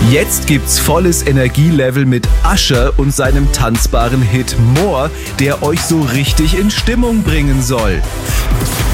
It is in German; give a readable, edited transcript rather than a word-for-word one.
Jetzt gibt's volles Energielevel mit Usher und seinem tanzbaren Hit More, der euch so richtig in Stimmung bringen soll.